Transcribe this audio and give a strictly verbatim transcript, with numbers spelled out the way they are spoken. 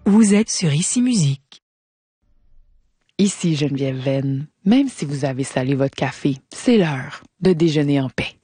Vous êtes sur Ici Musique. Ici Geneviève Venn. Même si vous avez salé votre café, c'est l'heure de déjeuner en paix.